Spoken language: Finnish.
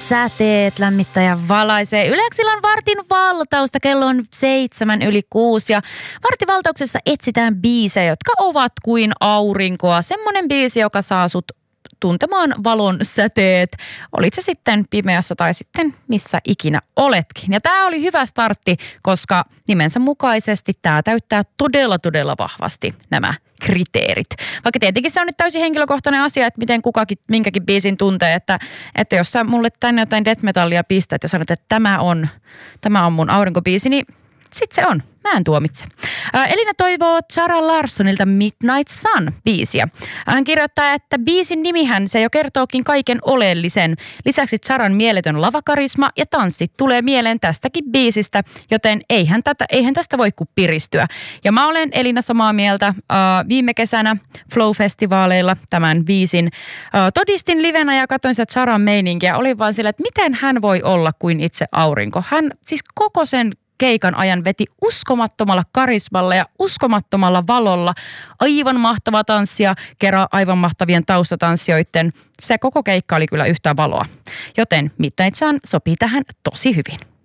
säteet lämmittää ja valaisee. Yleensä on vartin valtausta, kello on 7:06 ja varttivaltauksessa etsitään biisejä, jotka ovat kuin aurinkoa. Semmoinen biisi, joka saa sut tuntemaan valon säteet, olit se sitten pimeässä tai sitten missä ikinä oletkin. Ja tämä oli hyvä startti, koska nimensä mukaisesti tämä täyttää todella vahvasti nämä kriteerit. Vaikka tietenkin se on nyt täysin henkilökohtainen asia, että miten kukakin minkäkin biisin tuntee, että jos sä mulle tänne jotain death metallia pistät ja sanot, että tämä on mun aurinkobiisi, niin sit se on. Mä en tuomitse. Elina toivoo Zara Larssonilta Midnight Sun-biisiä. Hän kirjoittaa, että biisin nimihän se jo kertookin kaiken oleellisen. Lisäksi Zaran mieletön lavakarisma ja tanssit tulee mieleen tästäkin biisistä, joten eihän tästä voi kuin piristyä. Ja mä olen Elina samaa mieltä. Viime kesänä Flow-festivaaleilla tämän biisin todistin livenä ja katsoin sitä Zaran meininkiä. Olin vaan sillä, että miten hän voi olla kuin itse aurinko. Hän siis koko sen keikan ajan veti uskomattomalla karismalla ja uskomattomalla valolla. Aivan mahtava tanssia, kerran aivan mahtavien taustatanssijoiden. Se koko keikka oli kyllä yhtä valoa. Joten Midnight Sun sopii tähän tosi hyvin.